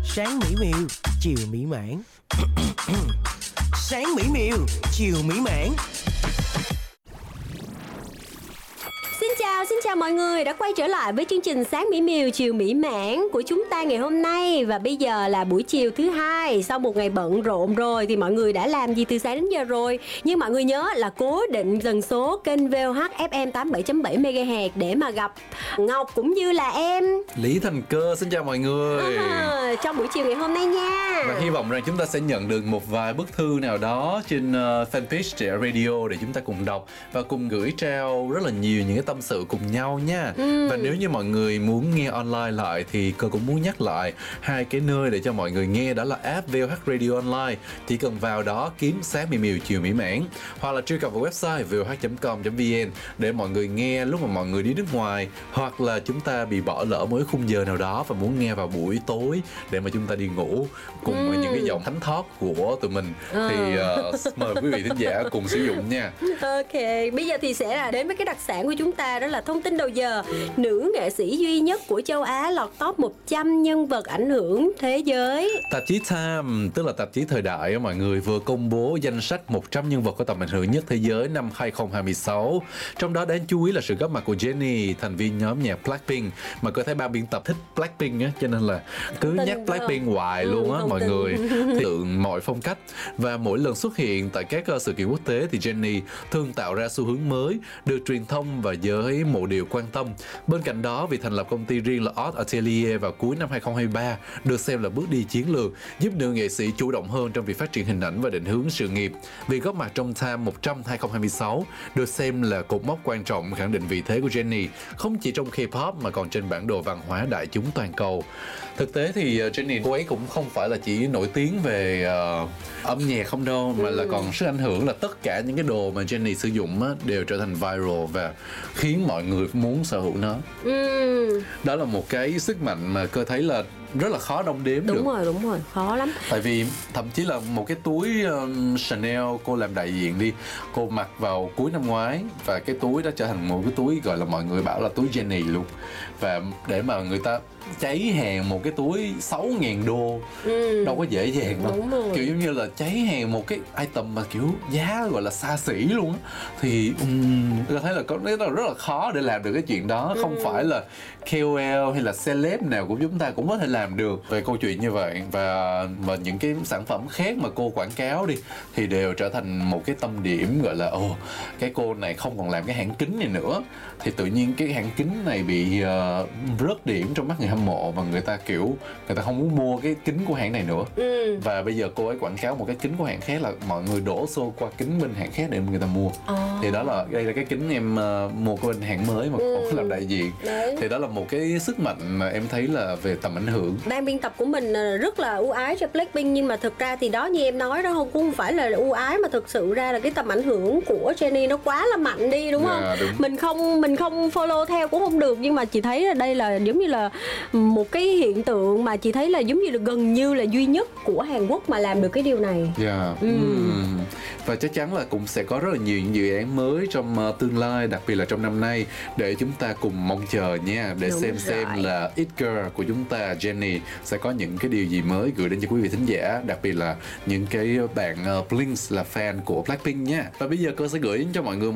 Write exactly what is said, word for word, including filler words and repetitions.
Sáng mỹ miều, chiều mỹ mãn. Sáng mỹ miều, chiều mỹ mãn. Xin chào, xin chào mọi người đã quay trở lại với chương trình Sáng Mỹ Miều Chiều Mỹ Mãn của chúng ta ngày hôm nay. Và bây giờ là buổi chiều thứ hai. Sau một ngày bận rộn rồi thì mọi người đã làm gì từ sáng đến giờ rồi? Nhưng mọi người nhớ là cố định tần số kênh vê o hát ép em tám mươi bảy chấm bảy mê ga héc để mà gặp Ngọc cũng như là em Lý Thành Cơ. Xin chào mọi người à, trong buổi chiều ngày hôm nay nha. Và hy vọng rằng chúng ta sẽ nhận được một vài bức thư nào đó trên uh, fanpage Trẻ Radio để chúng ta cùng đọc và cùng gửi trao rất là nhiều những cái tâm sự cùng nhau nha. ừ. Và nếu như mọi người muốn nghe online lại thì Cơ cũng muốn nhắc lại hai cái nơi để cho mọi người nghe, đó là app vê o hát Radio Online. Chỉ cần vào đó kiếm Sáng Mỹ Miều Chiều Mỹ Mãn, hoặc là truy cập vào website vê o hát chấm com chấm vn để mọi người nghe lúc mà mọi người đi nước ngoài, hoặc là chúng ta bị bỏ lỡ mỗi khung giờ nào đó và muốn nghe vào buổi tối để mà chúng ta đi ngủ cùng ừ. với những cái giọng thánh thót của tụi mình ừ. thì uh, mời quý vị thính giả cùng sử dụng nha. Ok, bây giờ thì sẽ là đến với cái đặc sản của chúng ta, đó là thông tin đầu giờ. Nữ nghệ sĩ duy nhất của châu Á lọt top một trăm nhân vật ảnh hưởng thế giới. Tạp chí Time, tức là tạp chí thời đại á mọi người, vừa công bố danh sách một trăm nhân vật có tầm ảnh hưởng nhất thế giới năm hai không hai sáu. Trong đó đáng chú ý là sự góp mặt của Jennie, thành viên nhóm nhạc Blackpink, mà có thấy ban biên tập thích Blackpink á, cho nên là cứ tin nhắc Blackpink không? hoài ừ, luôn á mọi tin. người. Thì tượng mọi phong cách, và mỗi lần xuất hiện tại các sự kiện quốc tế thì Jennie thường tạo ra xu hướng mới, được truyền thông và giới mộ điều quan tâm. Bên cạnh đó, việc thành lập công ty riêng là Art Atelier vào cuối năm hai không hai ba được xem là bước đi chiến lược, giúp nữ nghệ sĩ chủ động hơn trong việc phát triển hình ảnh và định hướng sự nghiệp. Việc góp mặt trong Time một trăm hai không hai sáu được xem là cột mốc quan trọng khẳng định vị thế của Jennie không chỉ trong K-pop mà còn trên bản đồ văn hóa đại chúng toàn cầu. Thực tế thì Jennie, cô ấy cũng không phải là chỉ nổi tiếng về uh, âm nhạc không đâu, mà ừ. là còn sức ảnh hưởng, là tất cả những cái đồ mà Jennie sử dụng á, đều trở thành viral và khiến mọi người muốn sở hữu nó. ừ. Đó là một cái sức mạnh mà Cơ thấy là rất là khó đong đếm đúng được. Đúng rồi, đúng rồi, khó lắm. Tại vì thậm chí là một cái túi um, Chanel cô làm đại diện đi, cô mặc vào cuối năm ngoái và cái túi đó trở thành một cái túi gọi là mọi người bảo là túi Jennie luôn. Và để mà người ta cháy hàng một cái túi sáu ngàn đô ừ. đâu có dễ dàng đâu. Kiểu giống như là cháy hàng một cái item mà kiểu giá gọi là xa xỉ luôn á, thì um, tôi thấy là có rất là rất là khó để làm được cái chuyện đó. ừ. Không phải là K O L hay là celeb nào của chúng ta cũng có thể làm được về câu chuyện như vậy. Và mà những cái sản phẩm khác mà cô quảng cáo đi thì đều trở thành một cái tâm điểm, gọi là ồ, cái cô này không còn làm cái hãng kính này nữa, thì tự nhiên cái hãng kính này bị uh, rớt điểm trong mắt người hâm mộ, và người ta kiểu người ta không muốn mua cái kính của hãng này nữa. ừ. Và bây giờ cô ấy quảng cáo một cái kính của hãng khác là mọi người đổ xô qua kính bên hãng khác để người ta mua. à. Thì đó là đây là cái kính em uh, mua của bên hãng mới mà ừ. không làm đại diện. Đấy. Thì đó là một cái sức mạnh mà em thấy là về tầm ảnh hưởng. Ban biên tập của mình rất là ưu ái cho Blackpink, nhưng mà thực ra thì đó như em nói đó, không cũng không phải là ưu ái, mà thực sự ra là cái tầm ảnh hưởng của Jennie nó quá là mạnh đi, đúng không? Yeah, đúng. Mình không mình không follow theo cũng không được, nhưng mà chị thấy là đây là giống như là một cái hiện tượng mà chị thấy là giống như là gần như là duy nhất của Hàn Quốc mà làm được cái điều này. Yeah. ừ. Mm. Và chắc chắn là cũng sẽ có rất là nhiều những dự án mới trong uh, tương lai, đặc biệt là trong năm nay, để chúng ta cùng mong chờ nha, để Đúng xem rồi. xem là It Girl của chúng ta Jennie sẽ có những cái điều gì mới gửi đến cho quý vị thính giả, đặc biệt là những cái bạn uh, Blink là fan của Blackpink nha. Và bây giờ Cơ sẽ gửi đến cho mọi người